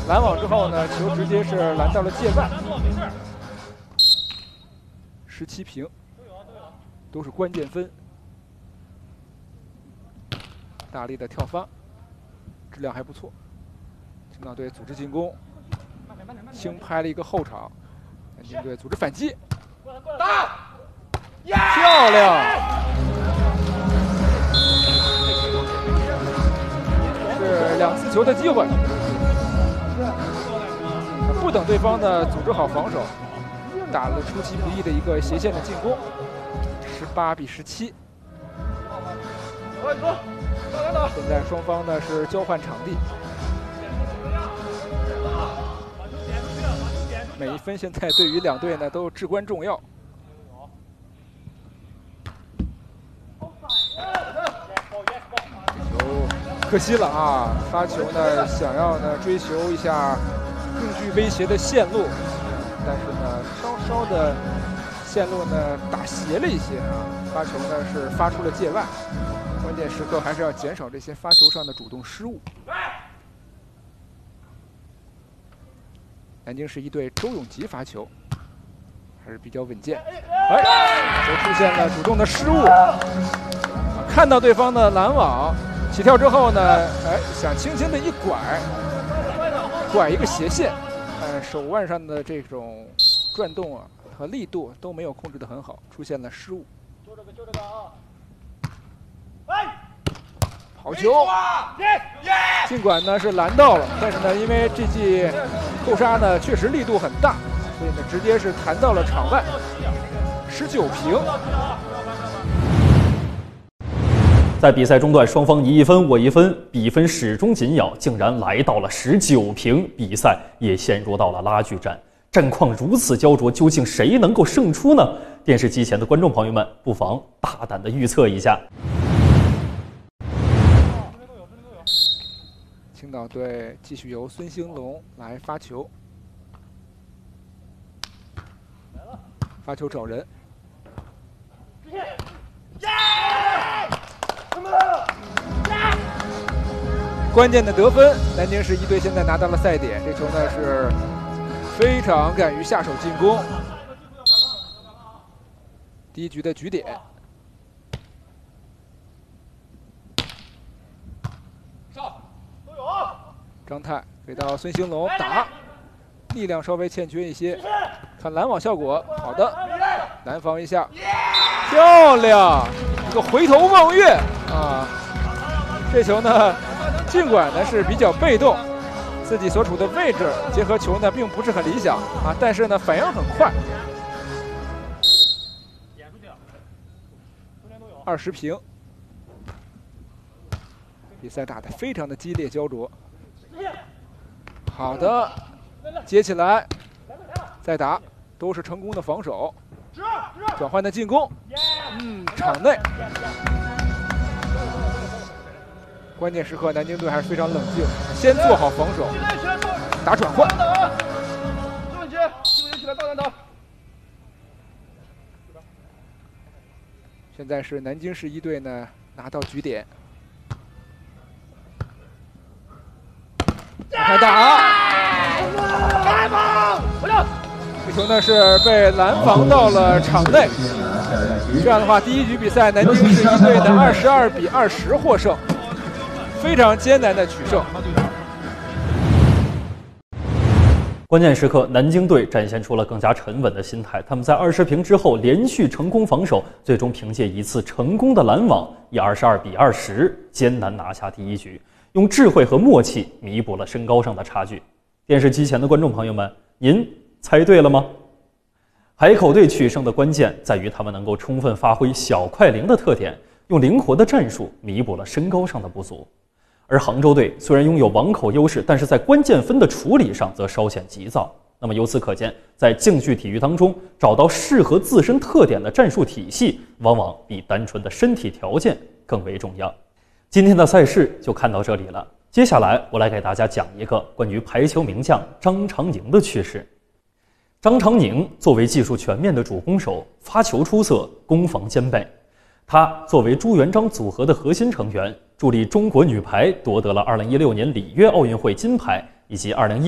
拦网之后呢，球直接是拦到了界外，17平，都是关键分。大力的跳发，质量还不错。青岛队组织进攻，轻拍了一个后场，南京队组织反击，打，漂亮！是2次球的机会，不等对方呢组织好防守，打了出其不意的一个斜线的进攻，18比17。现在双方呢是交换场地，每一分现在对于两队呢都至关重要。这球可惜了啊！发球呢想要呢追求一下更具威胁的线路，但是呢稍稍的线路呢打斜了一些啊，发球呢是发出了界外。关键时刻还是要减少这些发球上的主动失误。南京市一队周永吉发球还是比较稳健，就出现了主动的失误。看到对方的拦网，起跳之后呢，想轻轻的一拐一个斜线，手腕上的这种转动啊和力度都没有控制得很好，出现了失误。就这个啊！好球！尽管呢是拦到了，但是呢，因为这记扣杀呢确实力度很大，所以呢直接是弹到了场外，19平。 在比赛中段，双方你一分我一分，比分始终紧咬，竟然来到了19平，比赛也陷入到了拉锯战。战况如此焦灼，究竟谁能够胜出呢？电视机前的观众朋友们，不妨大胆的预测一下。 青岛队继续由孙兴龙来发球，发球找人，关键的得分，南京市一队现在拿到了赛点。这球呢是非常敢于下手进攻，第一局的局点。张泰给到孙兴龙打，力量稍微欠缺一些，看拦网效果，好的，拦防一下，漂亮，一个回头望月啊！这球呢，尽管呢是比较被动，自己所处的位置结合球呢并不是很理想啊，但是呢反应很快。20平，比赛打得非常的激烈焦灼。好的，接起来，再打，都是成功的防守，转换的进攻，场内。关键时刻，南京队还是非常冷静，先做好防守，打转换。现在是南京市一队呢拿到局点。开打，这球呢是被拦防到了场内。这样的话，第一局比赛南京市一队的22比20获胜，非常艰难的取胜。 关键时刻，南京队展现出了更加沉稳的心态。他们在20平之后连续成功防守，最终凭借一次成功的拦网，以22比20艰难拿下第一局。用智慧和默契弥补了身高上的差距。电视机前的观众朋友们，您猜对了吗？海口队取胜的关键在于他们能够充分发挥小快灵的特点，用灵活的战术弥补了身高上的不足。而杭州队虽然拥有网口优势，但是在关键分的处理上则稍显急躁。那么由此可见，在竞技体育当中，找到适合自身特点的战术体系，往往比单纯的身体条件更为重要。今天的赛事就看到这里了，接下来我来给大家讲一个关于排球名将张常宁的趣事。张常宁作为技术全面的主攻手，发球出色，攻防兼备。他作为朱元璋组合的核心成员，助力中国女排夺得了2016年里约奥运会金牌以及2010